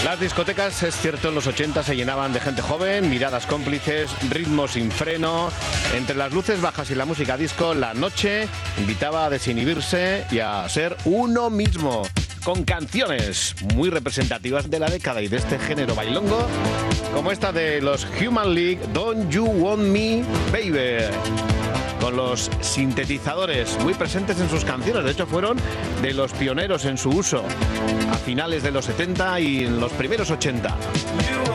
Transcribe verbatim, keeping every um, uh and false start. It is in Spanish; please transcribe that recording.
Las discotecas, es cierto, en los ochenta se llenaban de gente joven, miradas cómplices, ritmo sin freno. Entre las luces bajas y la música disco, la noche invitaba a desinhibirse y a ser uno mismo, con canciones muy representativas de la década y de este género bailongo, como esta de los Human League, Don't You Want Me, Baby, con los sintetizadores muy presentes en sus canciones. De hecho, fueron de los pioneros en su uso a finales de los setenta y en los primeros ochenta.